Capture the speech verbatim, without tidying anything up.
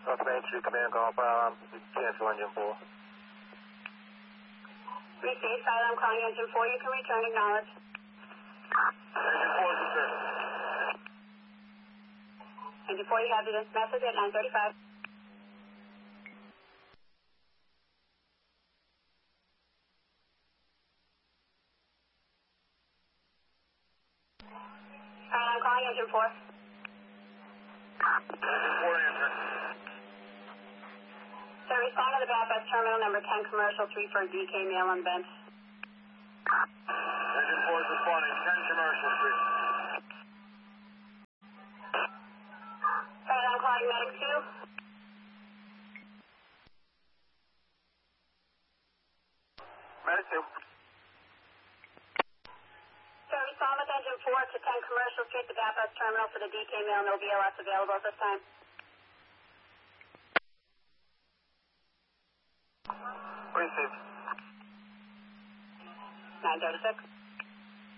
North Main Street Command Call, fire alarm, cancel engine four. Received, fire alarm calling engine four, you can return, acknowledge. Engine four is returned. Engine four, you have this message at nine thirty-five. Fire alarm calling engine four. Engine four answer. Sir, respond to the Bath Bus Terminal number ten commercial three for D K mail on bench. Engine four is responding, ten Commercial Street. Fire alarm calling medic two. Medic two. Sir, respond with engine four to ten commercial street, the Bath Bus Terminal for the D K mail, no B L S available at this time. Received. nine thirty-six.